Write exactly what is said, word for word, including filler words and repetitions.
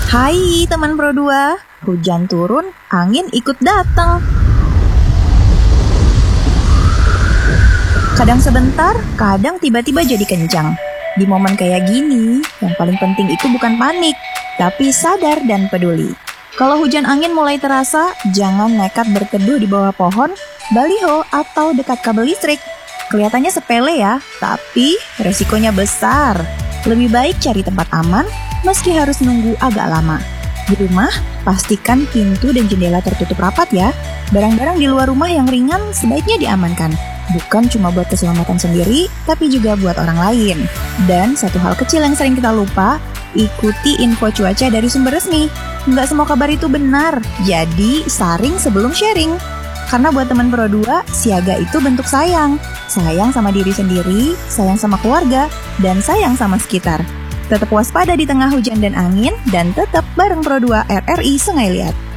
Hai teman Pro dua, hujan turun, angin ikut datang. Kadang sebentar, kadang tiba-tiba jadi kencang. Di momen kayak gini, yang paling penting itu bukan panik, tapi sadar dan peduli. Kalau hujan angin mulai terasa, jangan nekat berteduh di bawah pohon, baliho, atau dekat kabel listrik. Kelihatannya sepele ya, tapi resikonya besar. Lebih baik cari tempat aman, meski harus nunggu agak lama. Di rumah, pastikan pintu dan jendela tertutup rapat ya. Barang-barang di luar rumah yang ringan sebaiknya diamankan. Bukan cuma buat keselamatan sendiri, tapi juga buat orang lain. Dan satu hal kecil yang sering kita lupa, ikuti info cuaca dari sumber resmi. Nggak semua kabar itu benar, jadi saring sebelum sharing. Karena buat teman Pro dua, siaga itu bentuk sayang. Sayang sama diri sendiri, sayang sama keluarga, dan sayang sama sekitar. Tetap waspada di tengah hujan dan angin, dan tetap bareng Pro dua R R I Sungai Liat.